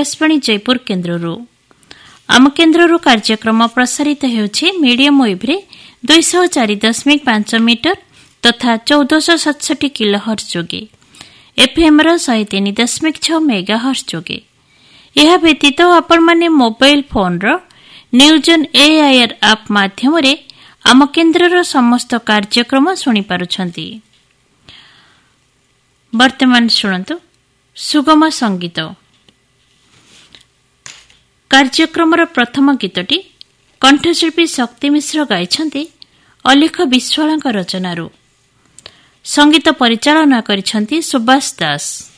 आकाशवाणी जयपुर केन्द्ररू आम केन्द्ररू कार्यक्रम प्रसारित हेउछि मीडियम वेव्रे 204.5 मीटर तथा 1467 किलोहर्ट्ज जोगे एफएम 103.6 मेगाहर्ट्ज जोगे। यह व्यतीत आपण माने mobile phone row news on AIR app माध्यम रे आम केन्द्रर समस्त कार्यक्रम सुनि पारुछंती। वर्तमान शुणन्तु सुगम संगीत कार्यक्रमर प्रथम गीतटी कंठशिल्पी शक्ति मिश्र गाइछंती अलिख विश्वालଙ୍କ रचनारू। संगीत परिचालना करिछंती सुभाष दास।